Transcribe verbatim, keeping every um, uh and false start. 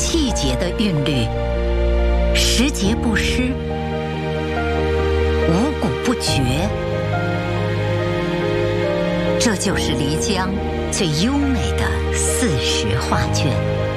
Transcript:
气节的韵律，时节不失，五谷不绝。这就是漓江最优美的四时画卷。